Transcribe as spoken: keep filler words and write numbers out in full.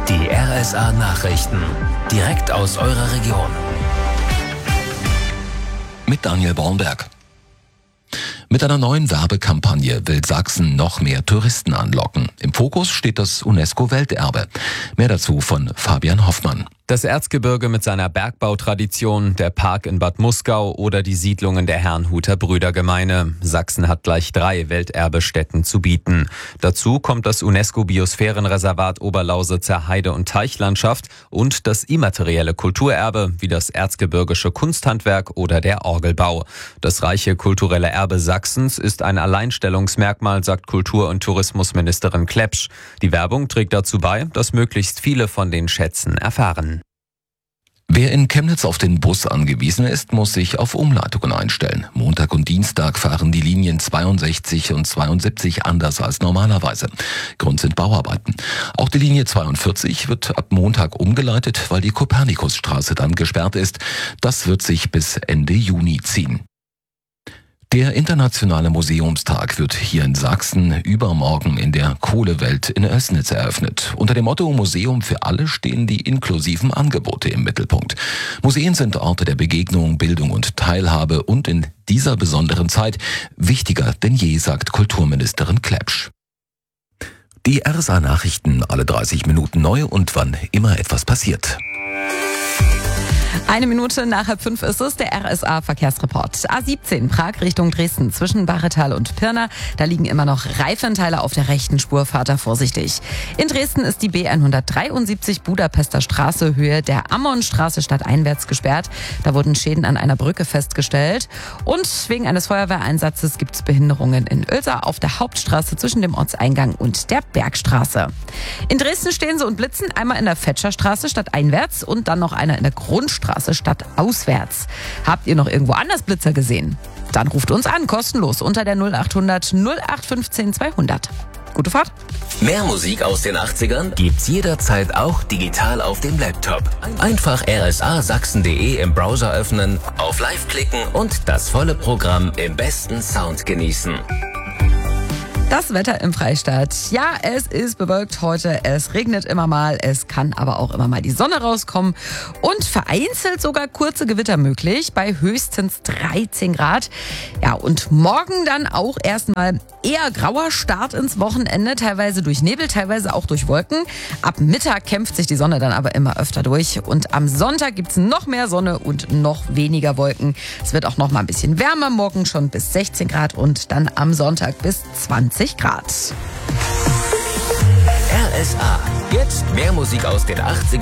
Die R S A-Nachrichten. Direkt aus eurer Region. Mit Daniel Bornberg. Mit einer neuen Werbekampagne will Sachsen noch mehr Touristen anlocken. Im Fokus steht das UNESCO-Welterbe. Mehr dazu von Fabian Hoffmann. Das Erzgebirge mit seiner Bergbautradition, der Park in Bad Muskau oder die Siedlungen der Herrnhuter Brüdergemeine. Sachsen hat gleich drei Welterbestätten zu bieten. Dazu kommt das UNESCO-Biosphärenreservat Oberlausitzer Heide- und Teichlandschaft und das immaterielle Kulturerbe wie das erzgebirgische Kunsthandwerk oder der Orgelbau. Das reiche kulturelle Erbe Sachsens ist ein Alleinstellungsmerkmal, sagt Kultur- und Tourismusministerin Klepsch. Die Werbung trägt dazu bei, dass möglichst viele von den Schätzen erfahren. Wer in Chemnitz auf den Bus angewiesen ist, muss sich auf Umleitungen einstellen. Montag und Dienstag fahren die Linien zweiundsechzig und zweiundsiebzig anders als normalerweise. Grund sind Bauarbeiten. Auch die Linie zweiundvierzig wird ab Montag umgeleitet, weil die Kopernikusstraße dann gesperrt ist. Das wird sich bis Ende Juni ziehen. Der internationale Museumstag wird hier in Sachsen übermorgen in der Kohlewelt in Oelsnitz eröffnet. Unter dem Motto Museum für alle stehen die inklusiven Angebote im Mittelpunkt. Museen sind Orte der Begegnung, Bildung und Teilhabe und in dieser besonderen Zeit wichtiger denn je, sagt Kulturministerin Klepsch. Die R S A-Nachrichten alle dreißig Minuten neu und wann immer etwas passiert. Eine Minute nach halb fünf ist es, der R S A-Verkehrsreport. A siebzehn, Prag Richtung Dresden, zwischen Baretal und Pirna. Da liegen immer noch Reifenteile auf der rechten Spur, fahrt da vorsichtig. In Dresden ist die B hundertdreiundsiebzig Budapester Straße, Höhe der Ammonstraße stadteinwärts gesperrt. Da wurden Schäden an einer Brücke festgestellt. Und wegen eines Feuerwehreinsatzes gibt es Behinderungen in Oelsa auf der Hauptstraße zwischen dem Ortseingang und der Bergstraße. In Dresden stehen sie und blitzen, einmal in der Fetscherstraße stadteinwärts und dann noch einer in der Grundstraße statt auswärts. Habt ihr noch irgendwo anders Blitzer gesehen? Dann ruft uns an, kostenlos, unter der null achthundert null acht fünfzehn zweihundert. Gute Fahrt. Mehr Musik aus den achtzigern gibt's jederzeit auch digital auf dem Laptop. Einfach r s a sachsen punkt d e im Browser öffnen, auf Live klicken und das volle Programm im besten Sound genießen. Das Wetter im Freistaat. Ja, es ist bewölkt heute, es regnet immer mal, es kann aber auch immer mal die Sonne rauskommen und vereinzelt sogar kurze Gewitter möglich bei höchstens dreizehn Grad. Ja, und morgen dann auch erstmal eher grauer Start ins Wochenende, teilweise durch Nebel, teilweise auch durch Wolken. Ab Mittag kämpft sich die Sonne dann aber immer öfter durch und am Sonntag gibt's noch mehr Sonne und noch weniger Wolken. Es wird auch noch mal ein bisschen wärmer, morgen schon bis sechzehn Grad und dann am Sonntag bis zwanzig Grad. R S A. Jetzt mehr Musik aus den achtzigern.